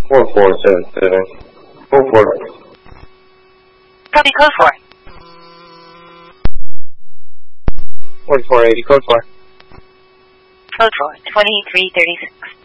4477. Code 4. Copy code 4. 4480, code 4. Code 4, 2336.